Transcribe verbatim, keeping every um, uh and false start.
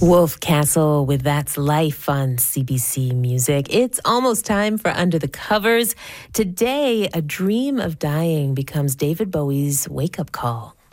Wolf Castle with That's Life on C B C Music. It's almost time for Under the Covers. Today, A Dream of Dying becomes David Bowie's wake-up call.